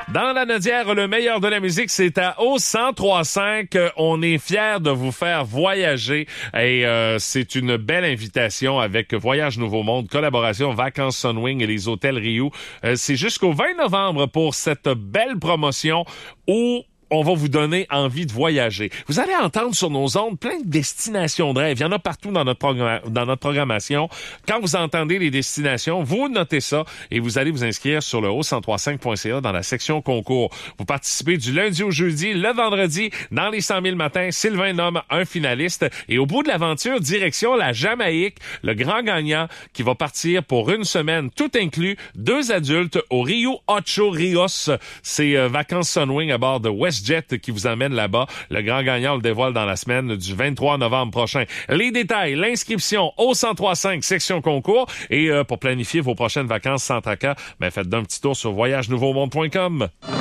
Dans la Nodière, le meilleur de la musique, c'est à O1035. On est fiers de vous faire voyager et c'est une belle invitation avec Voyage Nouveau Monde, collaboration Vacances Sunwing et les hôtels Rio. C'est jusqu'au 20 novembre pour cette belle promotion où on va vous donner envie de voyager. Vous allez entendre sur nos ondes plein de destinations de rêve. Il y en a partout dans notre programmation. Quand vous entendez les destinations, vous notez ça et vous allez vous inscrire sur le o1035.ca dans la section concours. Vous participez du lundi au jeudi, le vendredi, dans les 100 000 matins. Sylvain nomme un finaliste et au bout de l'aventure, direction la Jamaïque, le grand gagnant qui va partir pour une semaine, tout inclus, 2 adultes au Rio Ocho Rios. C'est Vacances Sunwing à bord de WestJet qui vous amène là-bas. Le grand gagnant, on le dévoile dans la semaine du 23 novembre prochain. Les détails, l'inscription au 1035 section concours et pour planifier vos prochaines vacances sans tracas, faites un petit tour sur voyagenouveaumonde.com.